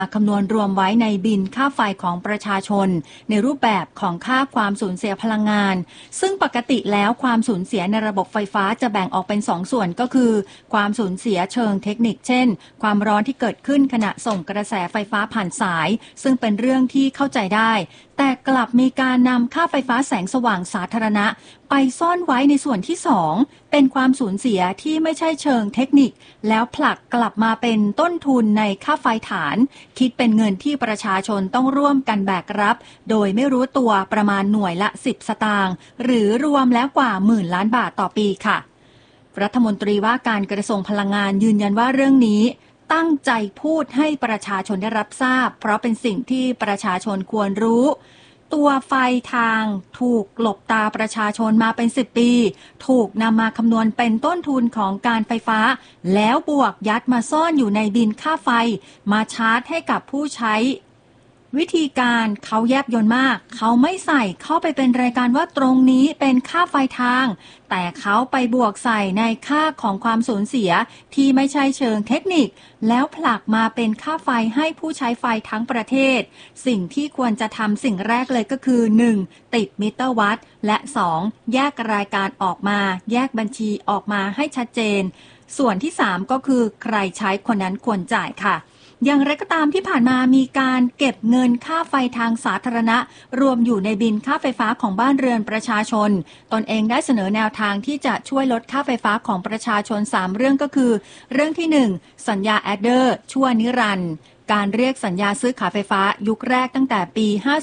คำนวณรวมไว้ในบินค่าไฟของประชาชนในรูปแบบของค่าความสูญเสียพลังงานซึ่งปกติแล้วความสูญเสียในระบบไฟฟ้าจะแบ่งออกเป็น2 ส่วนก็คือความสูญเสียเชิงเทคนิคเช่นความร้อนที่เกิดขึ้นขณะส่งกระแสไฟฟ้าผ่านสายซึ่งเป็นเรื่องที่เข้าใจได้แต่กลับมีการนำค่าไฟฟ้าแสงสว่างสาธารณะไปซ่อนไว้ในส่วนที่2เป็นความสูญเสียที่ไม่ใช่เชิงเทคนิคแล้วผลักกลับมาเป็นต้นทุนในค่าไฟฐานคิดเป็นเงินที่ประชาชนต้องร่วมกันแบกรับโดยไม่รู้ตัวประมาณหน่วยละ10 สตางค์หรือรวมแล้วกว่า10,000 ล้านบาทต่อปีค่ะรัฐมนตรีว่าการกระทรวงพลังงานยืนยันว่าเรื่องนี้ตั้งใจพูดให้ประชาชนได้รับทราบเพราะเป็นสิ่งที่ประชาชนควรรู้ตัวไฟทางถูกหลบตาประชาชนมาเป็น10 ปีถูกนำมาคำนวณเป็นต้นทุนของการไฟฟ้าแล้วบวกยัดมาซ่อนอยู่ในบินค่าไฟมาชาร์จให้กับผู้ใช้วิธีการเขาแยบยลมากเขาไม่ใส่เข้าไปเป็นรายการว่าตรงนี้เป็นค่าไฟทางแต่เขาไปบวกใส่ในค่าของความสูญเสียที่ไม่ใช่เชิงเทคนิคแล้วผลักมาเป็นค่าไฟให้ผู้ใช้ไฟทั้งประเทศสิ่งที่ควรจะทำสิ่งแรกเลยก็คือ 1. ติดมิเตอร์วัดและ 2. แยกรายการออกมาแยกบัญชีออกมาให้ชัดเจนส่วนที่ 3 ก็คือใครใช้คนนั้นควรจ่ายค่ะอย่างไรก็ตามที่ผ่านมามีการเก็บเงินค่าไฟทางสาธารณะรวมอยู่ในบินค่าไฟฟ้าของบ้านเรือนประชาชนตนเองได้เสนอแนวทางที่จะช่วยลดค่าไฟฟ้าของประชาชน3 เรื่องก็คือเรื่องที่ 1 สัญญาแอดเดอร์ชั่วนิรันดร์การเรียกสัญญาซื้อขายไฟฟ้ายุคแรกตั้งแต่ปี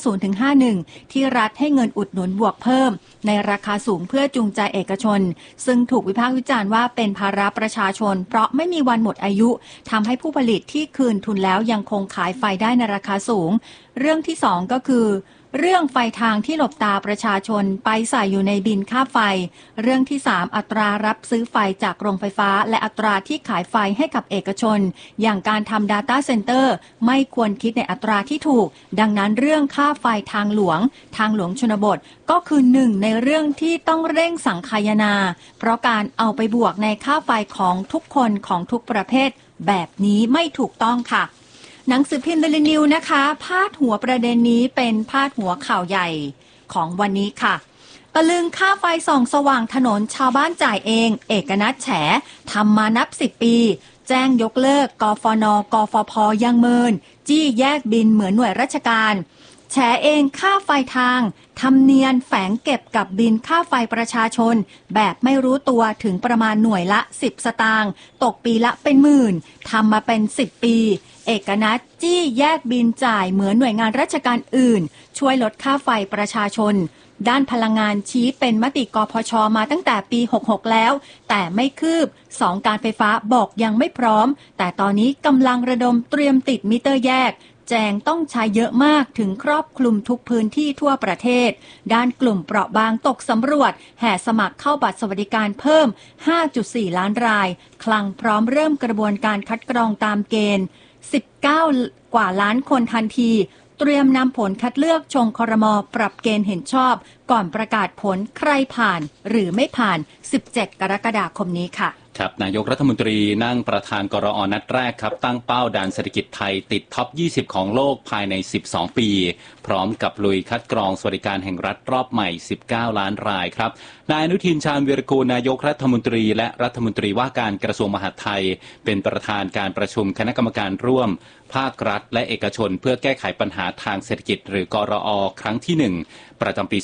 50-51 ที่รัฐให้เงินอุดหนุนบวกเพิ่มในราคาสูงเพื่อจูงใจเอกชนซึ่งถูกวิพากษ์วิจารณ์ว่าเป็นภาระประชาชนเพราะไม่มีวันหมดอายุทำให้ผู้ผลิตที่คืนทุนแล้วยังคงขายไฟได้ในราคาสูงเรื่องที่ 2 ก็คือเรื่องไฟทางที่หลบตาประชาชนไปใส่อยู่ในบินค่าไฟเรื่องที่ 3 อัตรารับซื้อไฟจากโรงไฟฟ้าและอัตราที่ขายไฟให้กับเอกชนอย่างการทำ Data Center ไม่ควรคิดในอัตราที่ถูกดังนั้นเรื่องค่าไฟทางหลวงชนบทก็คือ1ในเรื่องที่ต้องเร่งสังคายนาเพราะการเอาไปบวกในค่าไฟของทุกคนของทุกประเภทแบบนี้ไม่ถูกต้องค่ะหนังสือพิมพ์เดลินิวนะคะพาดหัวประเด็นนี้เป็นพาดหัวข่าวใหญ่ของวันนี้ค่ะตะลึงค่าไฟส่องสว่างถนนชาวบ้านจ่ายเองเอกนัทแฉทำมานับ10 ปีแจ้งยกเลิกกฟนกฟพยังเมินจี้แยกบินเหมือนหน่วยราชการแฉเองค่าไฟทางทำเนียนแฝงเก็บกับบินค่าไฟประชาชนแบบไม่รู้ตัวถึงประมาณหน่วยละ10 สตางค์ตกปีละเป็นหมื่นทำมาเป็น10 ปีเอกนัทจี้แยกบินจ่ายเหมือนหน่วยงานราชการอื่นช่วยลดค่าไฟประชาชนด้านพลังงานชี้เป็นมติกพช.มาตั้งแต่ปี66แล้วแต่ไม่คืบ2การไฟฟ้าบอกยังไม่พร้อมแต่ตอนนี้กำลังระดมเตรียมติดมิเตอร์แยกแจงต้องใช้เยอะมากถึงครอบคลุมทุกพื้นที่ทั่วประเทศด้านกลุ่มเปราะบางตกสำรวจแห่สมัครเข้าบัตรสวัสดิการเพิ่ม 5.4 ล้านรายคลังพร้อมเริ่มกระบวนการคัดกรองตามเกณฑ์19 กว่าล้านคนทันทีเตรียมนำผลคัดเลือกชงครม.ปรับเกณฑ์เห็นชอบก่อนประกาศผลใครผ่านหรือไม่ผ่าน17 กรกฎาคมนี้ค่ะครับนายกรัฐมนตรีนั่งประธานกรอ.นัดแรกครับตั้งเป้าดันเศรษฐกิจไทยติดท็อป 20 ของโลกภายใน 12 ปีพร้อมกับลุยคัดกรองสวัสดิการแห่งรัฐรอบใหม่ 19 ล้านรายครับนายอนุทินชาญวีรกูลนายกรัฐมนตรีและรัฐมนตรีว่าการกระทรวงมหาดไทยเป็นประธานการประชุมคณะกรรมการร่วมภาครัฐและเอกชนเพื่อแก้ไขปัญหาทางเศรษฐกิจหรือกรอ.ครั้งที่ 1ประจำปี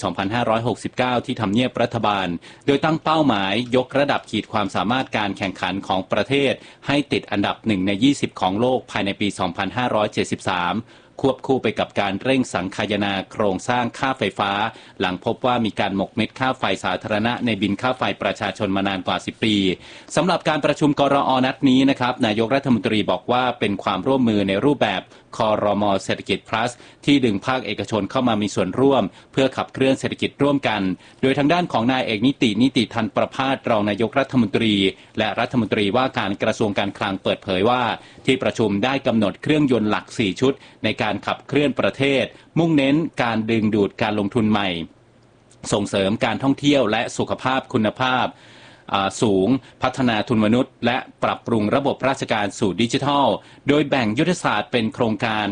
2569 ที่ทำเนียบรัฐบาลโดยตั้งเป้าหมายยกระดับขีดความสามารถการแข่งขันของประเทศให้ติดอันดับ1ใน20ของโลกภายในปี 2573ควบคู่ไปกับการเร่งสังคายนาโครงสร้างค่าไฟฟ้าหลังพบว่ามีการหมกเม็ดค่าไฟสาธารณะในบินค่าไฟประชาชนมานานกว่า10 ปีสำหรับการประชุมกรอ.นัดนี้นะครับนายกรัฐมนตรีบอกว่าเป็นความร่วมมือในรูปแบบครม.เศรษฐกิจ plus ที่ดึงภาคเอกชนเข้ามามีส่วนร่วมเพื่อขับเคลื่อนเศรษฐกิจร่วมกันโดยทางด้านของนายเอกนิติทันประภาสรองนายกรัฐมนตรีและรัฐมนตรีว่าการกระทรวงการคลังเปิดเผยว่าที่ประชุมได้กำหนดเครื่องยนต์หลัก4ชุดในการขับเคลื่อนประเทศมุ่งเน้นการดึงดูดการลงทุนใหม่ส่งเสริมการท่องเที่ยวและสุขภาพคุณภาพสูงพัฒนาทุนมนุษย์และปรับปรุงระบบราชการสู่ดิจิทัลโดยแบ่งยุทธศาสตร์เป็นโครงการ